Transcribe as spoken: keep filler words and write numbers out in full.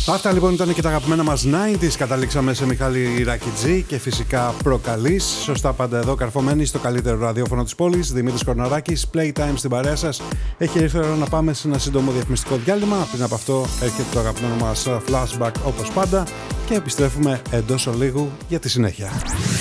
Αυτά λοιπόν ήταν και τα αγαπημένα μας ενενήντα. Καταλήξαμε σε Μιχάλη Ρακιτζή και φυσικά Προκαλείς. Σωστά πάντα εδώ, καρφωμένοι στο καλύτερο ραδιόφωνο της πόλης. Δημήτρης Κορναράκης, Playtime στην παρέα σας. Έχει έρθει η ώρα να πάμε σε ένα σύντομο διαφημιστικό διάλειμμα. Πριν από αυτό έρχεται το αγαπημένο μας flashback όπως πάντα. Και επιστρέφουμε εντός ολίγου για τη συνέχεια.